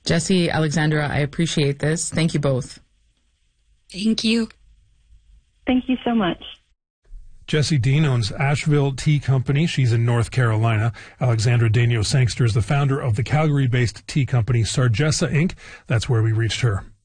Jesse, Alexandra, I appreciate this. Thank you both. Thank you. Thank you so much. Jessie Dean owns Asheville Tea Company. She's in North Carolina. Alexandra Daigneault Sangster is the founder of the Calgary-based tea company Sargessa Inc. That's where we reached her.